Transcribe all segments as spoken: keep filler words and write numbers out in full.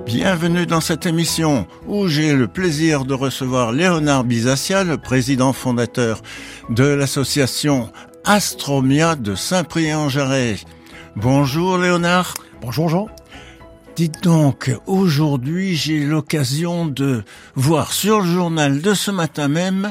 Bienvenue dans cette émission où j'ai le plaisir de recevoir Léonard Bisaccia, le président fondateur de l'association Astromia de Saint-Priest-en-Jarret. Bonjour Léonard. Bonjour Jean. Dites donc, aujourd'hui j'ai l'occasion de voir sur le journal de ce matin même,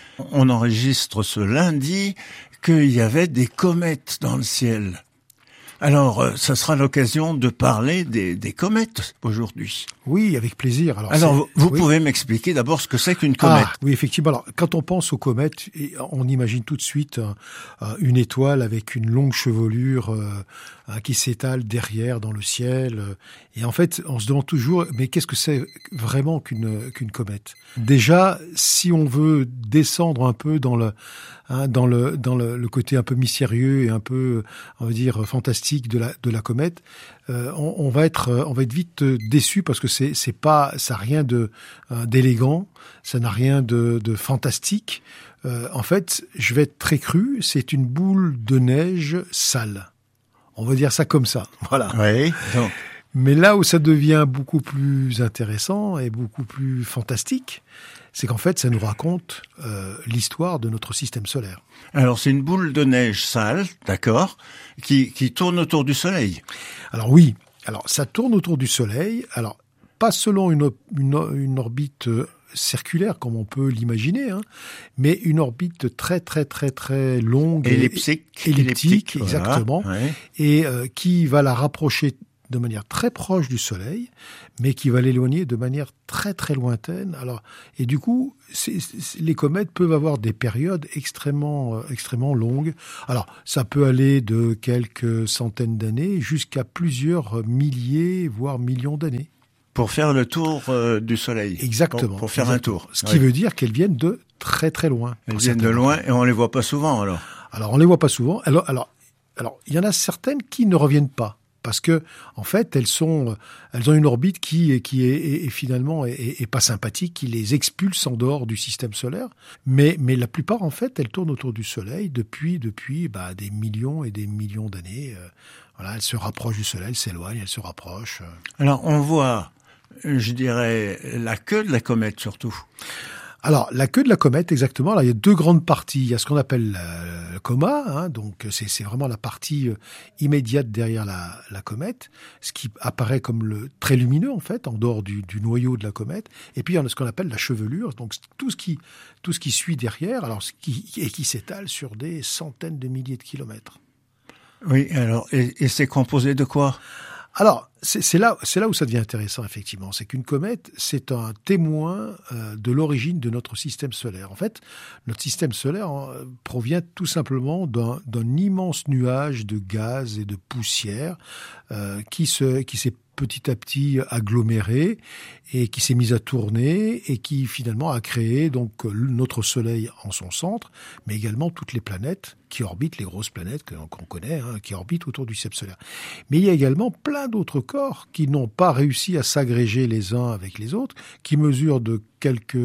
on enregistre ce lundi, qu'il y avait des comètes dans le ciel. Alors, euh, ça sera l'occasion de parler des, des comètes aujourd'hui. Oui, avec plaisir. Alors, Alors vous, vous oui. pouvez m'expliquer d'abord ce que c'est qu'une comète. Ah, oui, effectivement. Alors, quand on pense aux comètes, on imagine tout de suite euh, une étoile avec une longue chevelure euh, qui s'étale derrière dans le ciel. Et en fait, on se demande toujours, mais qu'est-ce que c'est vraiment qu'une qu'une comète ? Déjà, si on veut descendre un peu dans le Hein, dans le dans le, le côté un peu mystérieux et un peu, on va dire, fantastique de la de la comète, euh, on, on va être on va être vite déçu parce que c'est c'est pas ça n'a rien de euh, d'élégant, ça n'a rien de de fantastique. Euh, en fait, je vais être très cru, c'est une boule de neige sale. On va dire ça comme ça. Voilà. Oui. Donc. Mais là où ça devient beaucoup plus intéressant et beaucoup plus fantastique, c'est qu'en fait, ça nous raconte euh, l'histoire de notre système solaire. Alors, c'est une boule de neige sale, d'accord, qui, qui tourne autour du Soleil. Alors oui, alors ça tourne autour du Soleil, alors pas selon une, une, une orbite circulaire comme on peut l'imaginer, hein, mais une orbite très très très très longue, elliptique, et, elliptique, elliptique exactement, voilà, ouais. et euh, qui va la rapprocher de manière très proche du Soleil, mais qui va l'éloigner de manière très très lointaine. Alors, et du coup, c'est, c'est, les comètes peuvent avoir des périodes extrêmement euh, extrêmement longues. Alors, ça peut aller de quelques centaines d'années jusqu'à plusieurs milliers, voire millions d'années. Pour faire le tour euh, du Soleil. Exactement. Pour, pour faire exactement. un tour. Ce qui oui. veut dire qu'elles viennent de très très loin. Elles viennent de loin et on les voit pas souvent alors. Alors, on les voit pas souvent. Alors, alors, alors, il y en a certaines qui ne reviennent pas. Parce que, en fait, elles sont, elles ont une orbite qui, qui est, est, est finalement est, est pas sympathique, qui les expulse en dehors du système solaire. Mais, mais la plupart, en fait, elles tournent autour du Soleil depuis, depuis, bah, des millions et des millions d'années. Euh, voilà, elles se rapprochent du Soleil, elles s'éloignent, elles se rapprochent. Alors, on voit, je dirais, la queue de la comète surtout. Alors, la queue de la comète, exactement. Alors, il y a deux grandes parties. Il y a ce qu'on appelle euh, le coma, hein, donc c'est, c'est vraiment la partie euh, immédiate derrière la, la comète, ce qui apparaît comme le très lumineux en fait, en dehors du, du noyau de la comète. Et puis il y a ce qu'on appelle la chevelure, donc tout ce qui tout ce qui suit derrière, alors ce qui et qui s'étale sur des centaines de milliers de kilomètres. Oui, alors et, et c'est composé de quoi ? Alors, c'est, c'est là, c'est là où ça devient intéressant, effectivement. C'est qu'une comète, c'est un témoin euh, de l'origine de notre système solaire. En fait, notre système solaire euh, provient tout simplement d'un, d'un immense nuage de gaz et de poussière euh, qui se, qui s'est petit à petit aggloméré et qui s'est mis à tourner et qui finalement a créé donc notre Soleil en son centre, mais également toutes les planètes qui orbitent, les grosses planètes qu'on connaît, hein, qui orbitent autour du système solaire. Mais il y a également plein d'autres corps qui n'ont pas réussi à s'agréger les uns avec les autres, qui mesurent de quelques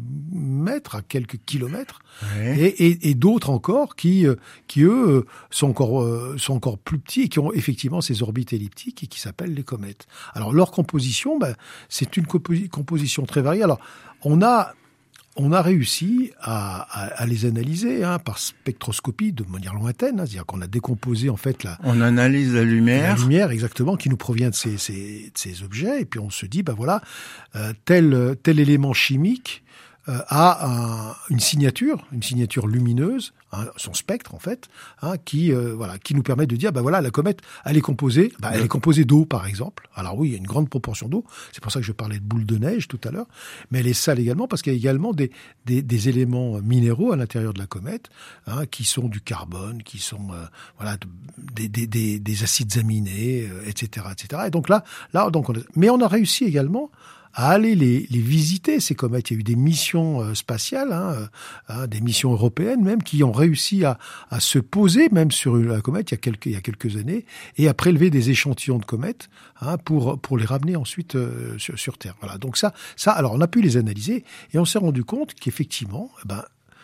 mètres à quelques kilomètres, ouais. et, et, et d'autres encore qui, qui eux, sont encore, sont encore plus petits et qui ont effectivement ces orbites elliptiques et qui s'appellent les comètes. Alors leur composition, ben, c'est une composi- composition très variée. Alors on a On a réussi à, à, à les analyser hein, par spectroscopie de manière lointaine, hein, c'est-à-dire qu'on a décomposé en fait la. On analyse la lumière. La lumière, exactement, qui nous provient de ces, ces, de ces objets, et puis on se dit, ben voilà, euh, tel tel élément chimique euh, a un, une signature, une signature lumineuse, hein, son spectre en fait, hein, qui euh, voilà, qui nous permet de dire, ben voilà, la comète, elle est composée, ben, elle est composée d'eau par exemple. Alors oui, il y a une grande proportion d'eau. C'est pour ça que je parlais de boule de neige tout à l'heure. Mais elle est sale également parce qu'il y a également des des, des éléments minéraux à l'intérieur de la comète, hein, qui sont du carbone, qui sont euh, voilà des, des des des acides aminés, euh, et cetera, et cetera. Et donc là, là, donc on a, mais on a réussi également à aller les, les visiter, ces comètes. Il y a eu des missions euh, spatiales, hein, euh, des missions européennes même, qui ont réussi à, à se poser même sur la comète il y a quelques, il y a quelques années et à prélever des échantillons de comètes hein, pour, pour les ramener ensuite euh, sur, sur Terre. Voilà. Donc ça, ça, alors on a pu les analyser et on s'est rendu compte qu'effectivement, eh ben,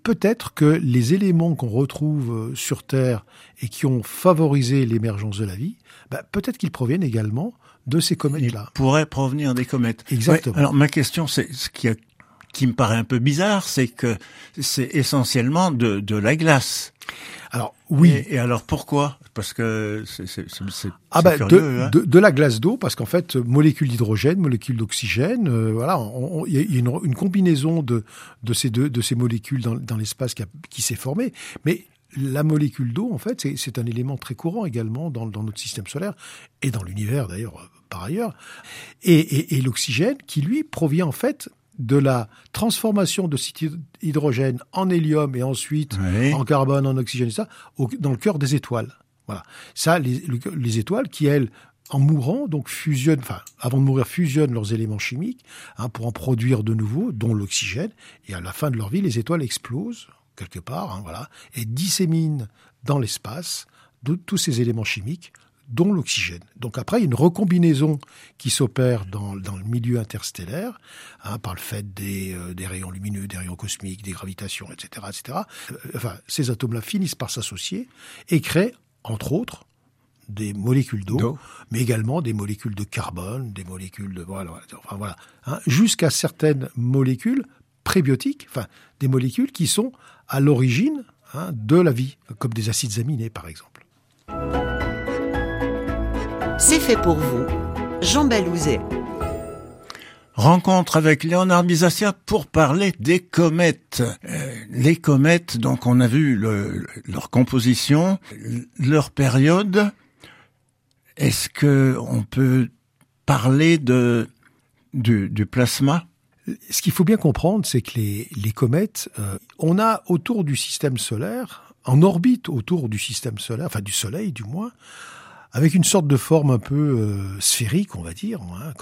peut-être que les éléments qu'on retrouve sur Terre et qui ont favorisé l'émergence de la vie, bah, peut-être qu'ils proviennent également de ces comètes-là. Ils pourraient provenir des comètes. Exactement. Ouais, alors ma question, c'est ce qui, a, qui me paraît un peu bizarre, c'est que c'est essentiellement de, de la glace. Alors oui. Et, et alors pourquoi ? Parce que c'est, c'est, c'est, c'est ah bah, curieux. De, hein. de, de la glace d'eau, parce qu'en fait, molécules d'hydrogène, molécules d'oxygène, euh, voilà, il y a une, une combinaison de, de ces deux, de ces molécules dans, dans l'espace qui, a, qui s'est formée. Mais la molécule d'eau, en fait, c'est, c'est un élément très courant également dans, dans notre système solaire et dans l'univers d'ailleurs, par ailleurs. Et, et, et l'oxygène, qui lui provient en fait de la transformation de cet hydrogène en hélium et ensuite oui. en carbone, en oxygène et ça, au, dans le cœur des étoiles. Voilà. Ça, les, les étoiles qui, elles, en mourant, donc fusionnent, enfin, avant de mourir, fusionnent leurs éléments chimiques hein, pour en produire de nouveaux, dont l'oxygène. Et à la fin de leur vie, les étoiles explosent quelque part, hein, voilà, et disséminent dans l'espace de tous ces éléments chimiques, dont l'oxygène. Donc après, il y a une recombinaison qui s'opère dans, dans le milieu interstellaire, hein, par le fait des, euh, des rayons lumineux, des rayons cosmiques, des gravitations, et cetera, et cetera. Euh, enfin, ces atomes-là finissent par s'associer et créent, entre autres, des molécules d'eau, d'eau, mais également des molécules de carbone, des molécules de voilà, enfin voilà, hein, jusqu'à certaines molécules prébiotiques, enfin des molécules qui sont à l'origine hein, de la vie, comme des acides aminés par exemple. C'est fait pour vous, Jean Balouzet. Rencontre avec Léonard Bisaccia pour parler des comètes. Euh, les comètes, donc on a vu le, leur composition, leur période. Est-ce que on peut parler de du, du plasma ? Ce qu'il faut bien comprendre, c'est que les, les comètes, euh, on a autour du système solaire, en orbite autour du système solaire, enfin du Soleil du moins, avec une sorte de forme un peu euh, sphérique, on va dire, hein,